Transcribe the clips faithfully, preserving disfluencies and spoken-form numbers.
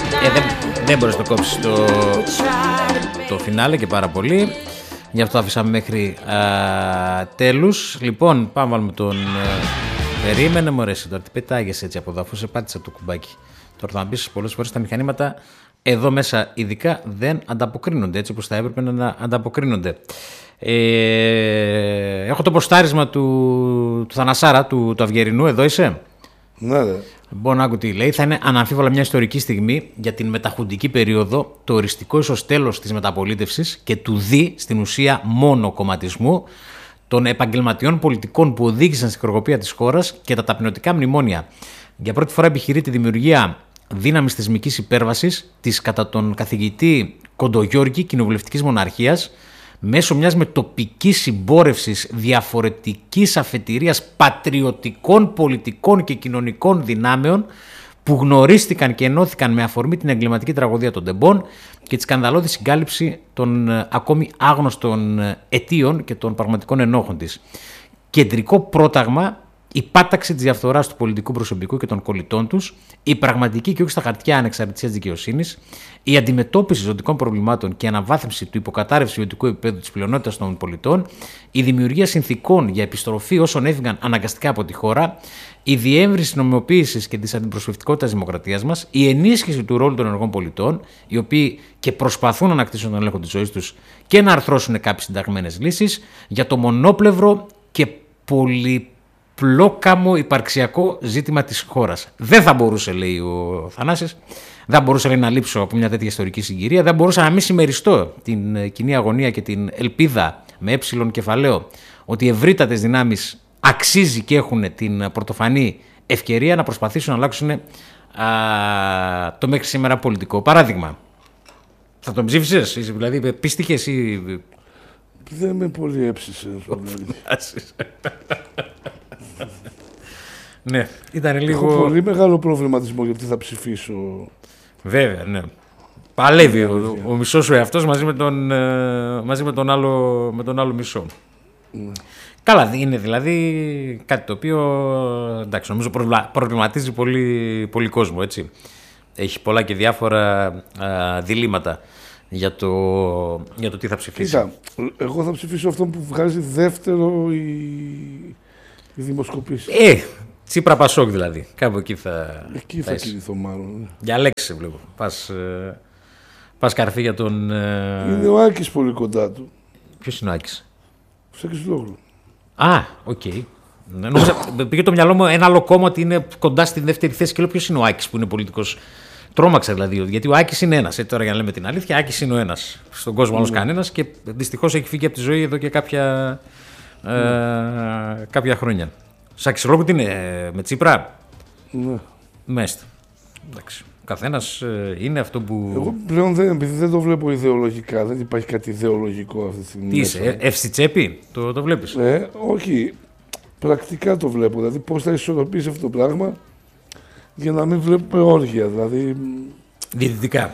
Ε, δεν, δεν μπορείς να το κόψεις το, το φινάλε και πάρα πολύ. Γι' αυτό αφήσαμε μέχρι α, τέλους. Λοιπόν, πάμε βάλουμε τον... Ε, περίμενε μωρέ εσύ τώρα, τι πετάγεσαι έτσι από εδώ, αφού σε πάτησα το κουμπάκι. Τώρα θα μου πεις πολλές φορές τα μηχανήματα εδώ μέσα ειδικά δεν ανταποκρίνονται έτσι όπως θα έπρεπε να ανταποκρίνονται. Ε, έχω το ποστάρισμα του, του Θανασάρα, του, του Αυγερινού, εδώ είσαι. Ναι, ναι. Λοιπόν, άκου τι λέει. Θα είναι αναμφίβολα μια ιστορική στιγμή για την μεταχουντική περίοδο, το οριστικό ίσως τέλος της μεταπολίτευσης και του δι στην ουσία μόνο κομματισμού των επαγγελματιών πολιτικών που οδήγησαν στην χρεοκοπία της χώρας και τα ταπεινωτικά μνημόνια. Για πρώτη φορά επιχειρεί τη δημιουργία δύναμης θεσμικής υπέρβασης της κατά τον καθηγητή Κοντογιώργη κοινοβουλευτικής μοναρχίας μέσω μιας με τοπικής συμπόρευσης διαφορετικής αφετηρίας πατριωτικών, πολιτικών και κοινωνικών δυνάμεων που γνωρίστηκαν και ενώθηκαν με αφορμή την εγκληματική τραγωδία των Τεμπών και τη σκανδαλώδη συγκάλυψη των ακόμη άγνωστων αιτίων και των πραγματικών ενόχων της. Κεντρικό πρόταγμα η πάταξη της διαφθοράς του πολιτικού προσωπικού και των κολλητών τους, η πραγματική και όχι στα χαρτιά ανεξαρτησίας δικαιοσύνης, η αντιμετώπιση ζωτικών προβλημάτων και η αναβάθμιση του υποκατάρρευσης βιωτικού επίπεδου της πλειονότητας των πολιτών, η δημιουργία συνθηκών για επιστροφή όσων έφυγαν αναγκαστικά από τη χώρα, η διεύρυνση της νομιμοποίησης και της αντιπροσωπευτικότητας της δημοκρατίας μας, η ενίσχυση του ρόλου των ενεργών πολιτών, οι οποίοι και προσπαθούν να ανακτήσουν τον έλεγχο της ζωής τους και να αρθρώσουν κάποιες συνταγμένες λύσεις, για το μονόπλευρο και πολυ πλόκαμο υπαρξιακό ζήτημα της χώρας. Δεν θα μπορούσε, λέει ο Θανάσης, δεν μπορούσα λέει, να λείψω από μια τέτοια ιστορική συγκυρία, δεν μπορούσα να μην συμμεριστώ την κοινή αγωνία και την ελπίδα με έψιλον κεφαλαίο ότι οι ευρύτατες δυνάμεις αξίζει και έχουν την πρωτοφανή ευκαιρία να προσπαθήσουν να αλλάξουν α, το μέχρι σήμερα πολιτικό παράδειγμα. Θα τον ψήφισες, δηλαδή πίστηκες ή... Δεν με πολύ έψησε. Ναι, ήταν λίγο... Έχω πολύ μεγάλο προβληματισμό γιατί θα ψηφίσω. Βέβαια, ναι. Παλεύει ο, ο μισός σου εαυτός μαζί με τον, μαζί με τον, άλλο, με τον άλλο μισό. Ναι. Καλά, είναι δηλαδή κάτι το οποίο, εντάξει, νομίζω προβληματίζει πολύ, πολύ κόσμο, έτσι. Έχει πολλά και διάφορα α, διλήμματα για το, για το τι θα ψηφίσει. Κοίτα, εγώ θα ψηφίσω αυτό που βγάζει δεύτερο η, η δημοσκοπήση. Ε, Τσίπρα Πασόκ δηλαδή. Κάπου εκεί θα... Εκεί θα, θα κινηθώ μάλλον. Διαλέξε βλέπω. Πας, ε, πας καρφί για τον... Ε... Είναι ο Άκης πολύ κοντά του. Ποιος είναι ο Άκης? Ο Σακισλόγλου. Α, οκ. Okay. Νόμιζα, πήγε το μυαλό μου ένα άλλο κόμμα ότι είναι κοντά στη δεύτερη θέση και λέω ποιος είναι ο Άκης που είναι πολιτικός. Τρόμαξα δηλαδή, γιατί ο Άκης είναι ένας. Έτσι τώρα για να λέμε την αλήθεια, Άκης είναι ο ένας. Στον κόσμο άλλος mm. κανένας και δυστυχώς έχει φύγει από τη ζωή εδώ και κάποια, mm. ε, κάποια χρόνια. Σακισλόγλου τι είναι, με Τσίπρα? Ναι. Μέστε. Εντάξει. Ο καθένας είναι αυτό που... Εγώ πλέον δεν, επειδή δεν το βλέπω ιδεολογικά, δεν υπάρχει κάτι ιδεολογικό αυτή τη στιγμή. Τι είσαι, εύση τσέπη, το, το βλέπεις? Ε, όχι, πρακτικά το βλέπω. Δηλαδή πώς θα ισορροπήσει αυτό το πράγμα για να μην βλέπουμε όργια. Δηλαδή... Διαιτητικά.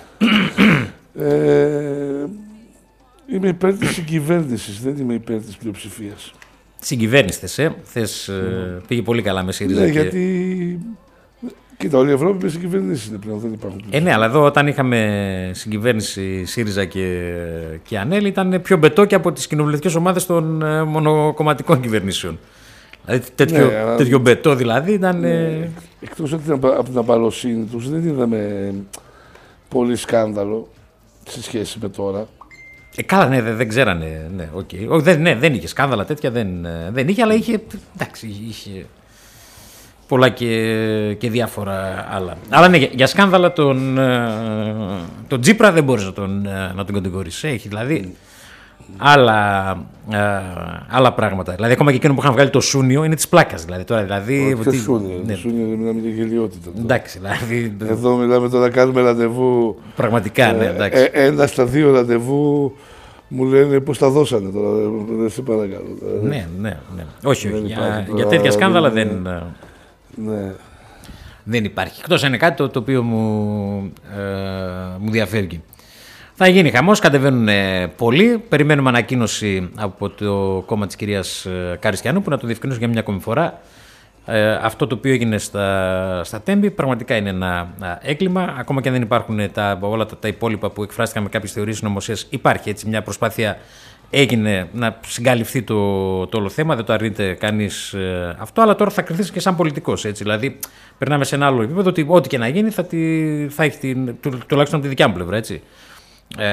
Ε, είμαι υπέρ της συγκυβέρνησης, δεν είμαι υπέρ της πλειοψηφίας. Συγκυβέρνηση θες, ε? Θες, mm. πήγε πολύ καλά με ΣΥΡΙΖΑ. Ναι, και... γιατί... Κοίτα, όλη η Ευρώπη με συγκυβέρνηση είναι πλέον, δεν υπάρχουν. Ε, ναι, αλλά εδώ όταν είχαμε συγκυβέρνηση ΣΥΡΙΖΑ και, και ΑΝΕΛ ήταν πιο μπετό και από τις κοινοβουλευτικές ομάδες των ε, μονοκομματικών κυβερνήσεων. Δηλαδή τέτοιο, ναι, αλλά... τέτοιο μπετό δηλαδή ήταν... Ναι, εκτός από την απαλωσύνη τους δεν είδαμε πολύ σκάνδαλο σε σχέση με τώρα. Ε, καλά, ναι, δεν, δεν ξέρανε. Ναι, okay. Όχι, δεν, ναι, δεν είχε σκάνδαλα τέτοια, δεν, δεν είχε, αλλά είχε, εντάξει, είχε πολλά και, και διάφορα άλλα. Αλλά ναι, για σκάνδαλα τον, τον Τσίπρα δεν μπορείς να τον, να τον κατηγορήσεις. Έχει δηλαδή mm. άλλα, άλλα πράγματα. Δηλαδή ακόμα και εκείνο που είχαν βγάλει το Σούνιο είναι της πλάκας. Δηλαδή, τώρα, δηλαδή, Όχι ότι, Σούνιο, ναι. Το Σούνιο δεν μιλάμε για γελιότητα. Τώρα. Εντάξει, δηλαδή... Εδώ μιλάμε τώρα, κάνουμε ραντεβού. Πραγματικά, ναι, εντάξει. Ε, ένα στα δύο ραντεβού μου λένε πώς τα δώσανε τώρα. Δεν σε παρακαλώ. Ναι, ναι, ναι. Όχι, όχι. Για, για τέτοια σκάνδαλα δεν... Ναι. Δεν υπάρχει. Εκτός είναι κάτι το, το οποίο μου, ε, μου διαφεύγει. Θα γίνει χαμός, κατεβαίνουν πολλοί. Περιμένουμε ανακοίνωση από το κόμμα της κυρίας Καριστιανού που να το διευκρινίσουν για μια ακόμη φορά Ε, αυτό το οποίο έγινε στα, στα Τέμπη πραγματικά είναι ένα, ένα έγκλημα. Ακόμα και αν δεν υπάρχουν τα, όλα τα, τα υπόλοιπα που εκφράστηκαν με κάποιες θεωρίες συνωμοσίας, υπάρχει έτσι μια προσπάθεια. Έγινε να συγκαλυφθεί το, το όλο θέμα, δεν το αρνείται κανείς ε, αυτό, αλλά τώρα θα κρυθείς και σαν πολιτικός. Έτσι, δηλαδή, περνάμε σε ένα άλλο επίπεδο ότι ό,τι και να γίνει θα, τη, θα έχει την, του, τουλάχιστον από τη δικιά μου πλευρά. Έτσι. Ε,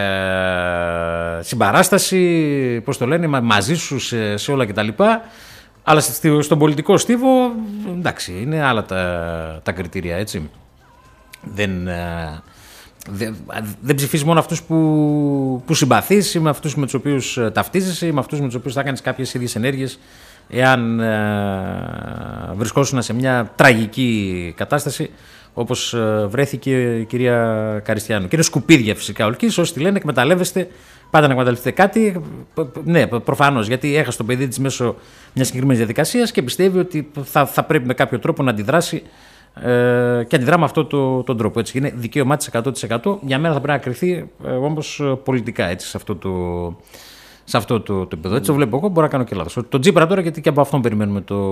συμπαράσταση, πώς το λένε, μα, μαζί σου σε, σε όλα κτλ. Αλλά στη, στον πολιτικό στίβο, εντάξει, είναι άλλα τα, τα κριτήρια. Έτσι. Δεν. Ε, Δεν, δεν ψηφίζεις μόνο αυτούς που, που συμπαθείς ή με αυτούς με τους οποίους ταυτίζεσαι ή με αυτούς με τους οποίους θα κάνεις κάποιες ίδιες ενέργειες εάν ε, βρισκόσουν σε μια τραγική κατάσταση όπως ε, βρέθηκε η κυρία Καριστιανού. Και είναι σκουπίδια φυσικά ολικής, όσοι τη λένε εκμεταλλεύεστε, πάτε να εκμεταλλευτείτε κάτι. Ναι, προφανώς, γιατί έχασε το παιδί της μέσω μιας συγκεκριμένης διαδικασίας και πιστεύει ότι θα, θα πρέπει με κάποιο τρόπο να αντιδράσει. Ε, και αντιδρά με αυτόν το, τον τρόπο. Έτσι. Είναι δικαίωμά της εκατό τοις εκατό. Για μένα θα πρέπει να κρυθεί ε, όμως πολιτικά έτσι, σε αυτό το, σε αυτό το, το επίπεδο. Έτσι το βλέπω εγώ, μπορώ να κάνω και λάθος. Το Τζίπρα τώρα, γιατί και από αυτόν περιμένουμε το.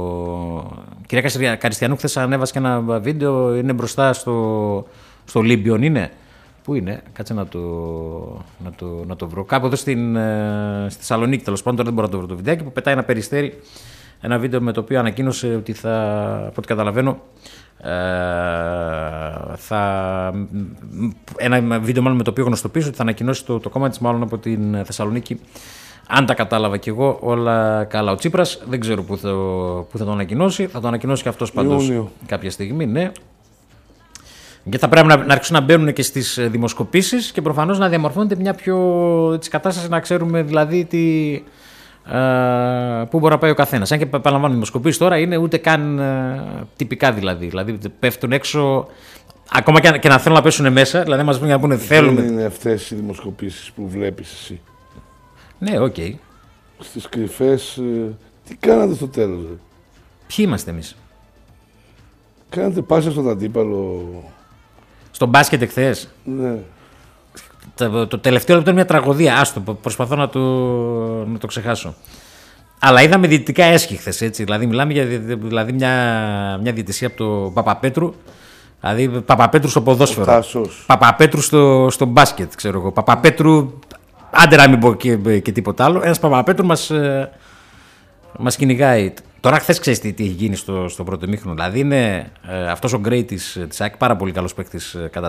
Κυρία Καριστιανού, χθες ανέβασε και ένα βίντεο, είναι μπροστά στο, στο Λίμπιον, είναι. Πού είναι, κάτσε να το, να το, να το βρω. Κάπου εδώ στην, στη Θεσσαλονίκη, τέλος πάντων, τώρα δεν μπορώ να το βρω το βιντεάκι που πετάει ένα περιστέρι. Ένα βίντεο με το οποίο ανακοίνωσε ότι θα, από ό,τι καταλαβαίνω, ε, θα, ένα βίντεο μάλλον με το οποίο γνωστοποίησε ότι θα ανακοινώσει το, το κόμμα της μάλλον από την Θεσσαλονίκη. Αν τα κατάλαβα κι εγώ όλα καλά. Ο Τσίπρας δεν ξέρω πού θα, πού θα το ανακοινώσει. Θα το ανακοινώσει και αυτός πάντως κάποια στιγμή, ναι. Και θα πρέπει να, να αρχίσουν να μπαίνουν και στις δημοσκοπήσεις και προφανώς να διαμορφώνεται μια πιο έτσι, κατάσταση, να ξέρουμε δηλαδή τι... Uh, πού μπορεί να πάει ο καθένας. Αν και επαναλαμβάνω, οι δημοσκοπήσεις τώρα είναι ούτε καν uh, τυπικά δηλαδή. Δηλαδή πέφτουν έξω, ακόμα και, και να θέλουν να πέσουν μέσα. Δηλαδή μας πούνε να πούνε θέλουμε. Δεν είναι αυτές οι δημοσκοπήσεις που βλέπεις εσύ. Ναι, οκ. Okay. Στις κρυφές. Τι κάνατε στο τέλος, δε. Ποιοι είμαστε εμείς? Κάνατε πάσα στον αντίπαλο. Στο μπάσκετ εχθές. Ναι. Το, το τελευταίο λεπτό είναι μια τραγωδία. Άστο, προσπαθώ να το, να το ξεχάσω. Αλλά είδαμε διαιτητικά έσχη χθες, έτσι. Δηλαδή, μιλάμε για δηλαδή μια, μια διαιτησία από τον Παπαπέτρου. Δηλαδή, Παπαπέτρου στο ποδόσφαιρο. Παπαπέτρου στο, στο μπάσκετ, ξέρω εγώ. Παπαπέτρου. Άντε να μην πω και, και τίποτα άλλο. Ένας Παπαπέτρου μας, μας κυνηγάει. Τώρα, χθες ξέρεις τι, τι έχει γίνει στο, στο πρώτο ημίχρονο. Δηλαδή, είναι ε, αυτός ο Γκρέι της ΑΕΚ, πάρα πολύ καλός παίκτης κατά